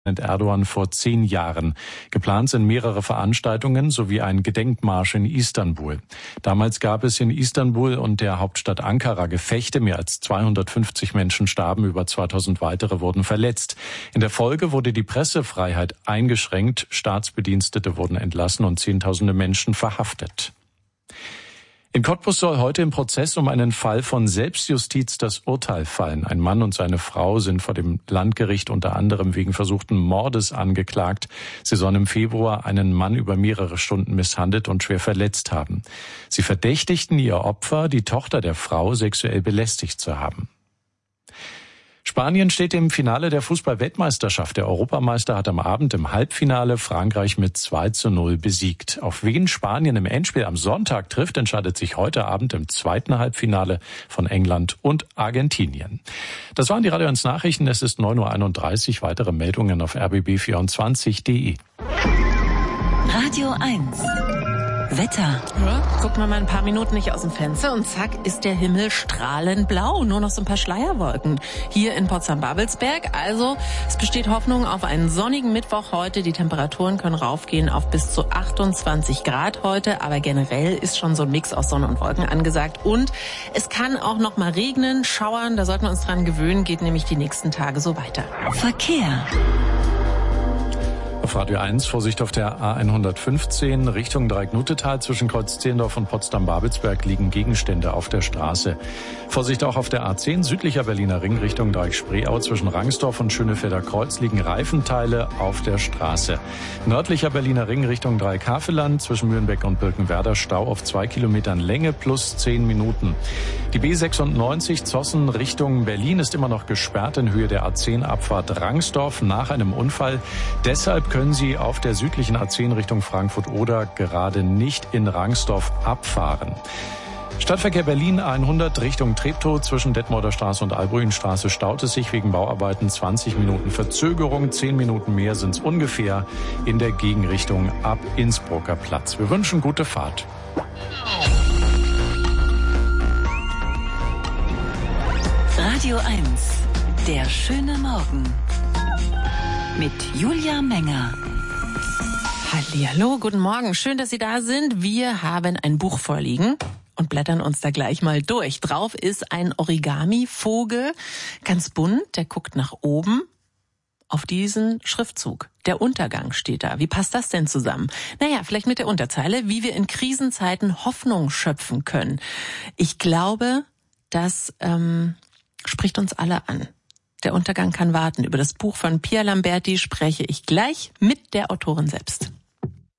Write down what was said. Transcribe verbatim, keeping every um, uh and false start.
Erdogan vor zehn Jahren. Geplant sind mehrere Veranstaltungen sowie ein Gedenkmarsch in Istanbul. Damals gab es in Istanbul und der Hauptstadt Ankara Gefechte. Mehr als zweihundertfünfzig Menschen starben, über zweitausend weitere wurden verletzt. In der Folge wurde die Pressefreiheit eingeschränkt, Staatsbedienstete wurden entlassen und Zehntausende Menschen verhaftet. In Cottbus soll heute im Prozess um einen Fall von Selbstjustiz das Urteil fallen. Ein Mann und seine Frau sind vor dem Landgericht unter anderem wegen versuchten Mordes angeklagt. Sie sollen im Februar einen Mann über mehrere Stunden misshandelt und schwer verletzt haben. Sie verdächtigten ihr Opfer, die Tochter der Frau, sexuell belästigt zu haben. Spanien steht im Finale der Fußball-Weltmeisterschaft. Der Europameister hat am Abend im Halbfinale Frankreich mit zwei zu null besiegt. Auf wen Spanien im Endspiel am Sonntag trifft, entscheidet sich heute Abend im zweiten Halbfinale von England und Argentinien. Das waren die Radio eins Nachrichten. Es ist neun Uhr einunddreißig. Weitere Meldungen auf r b b vierundzwanzig punkt de. Radio eins. Wetter. Ja, guckt man mal ein paar Minuten nicht aus dem Fenster und zack ist der Himmel strahlend blau. Nur noch so ein paar Schleierwolken hier in Potsdam-Babelsberg. Also es besteht Hoffnung auf einen sonnigen Mittwoch heute. Die Temperaturen können raufgehen auf bis zu achtundzwanzig Grad heute. Aber generell ist schon so ein Mix aus Sonne und Wolken angesagt. Und es kann auch noch mal regnen, schauern. Da sollten wir uns dran gewöhnen. Geht nämlich die nächsten Tage so weiter. Verkehr. Auf Radio eins, Vorsicht auf der A hundertfünfzehn Richtung Dreiecknutetal. Zwischen Kreuz Zehlendorf und Potsdam-Babelsberg liegen Gegenstände auf der Straße. Vorsicht auch auf der A zehn, südlicher Berliner Ring Richtung Dreieck-Spreeau. Zwischen Rangsdorf und Schönefelder Kreuz liegen Reifenteile auf der Straße. Nördlicher Berliner Ring Richtung Dreieck-Havelland. Zwischen Mühlenbeck und Birkenwerder Stau auf zwei Kilometern Länge plus zehn Minuten. Die B sechsundneunzig Zossen Richtung Berlin ist immer noch gesperrt in Höhe der A zehn Abfahrt Rangsdorf nach einem Unfall. Deshalb können Sie auf der südlichen A zehn Richtung Frankfurt-Oder gerade nicht in Rangsdorf abfahren. Stadtverkehr Berlin hundert Richtung Treptow zwischen Detmolder Straße und Albrügenstraße staut es sich wegen Bauarbeiten. zwanzig Minuten Verzögerung, zehn Minuten mehr sind es ungefähr in der Gegenrichtung ab Innsbrucker Platz. Wir wünschen gute Fahrt. Radio eins, der schöne Morgen. Mit Julia Menger. Hallihallo, guten Morgen. Schön, dass Sie da sind. Wir haben ein Buch vorliegen und blättern uns da gleich mal durch. Drauf ist ein Origami-Vogel, ganz bunt, der guckt nach oben auf diesen Schriftzug. Der Untergang steht da. Wie passt das denn zusammen? Naja, vielleicht mit der Unterzeile, wie wir in Krisenzeiten Hoffnung schöpfen können. Ich glaube, das ähm, spricht uns alle an. Der Untergang kann warten. Über das Buch von Pia Lamberti spreche ich gleich mit der Autorin selbst.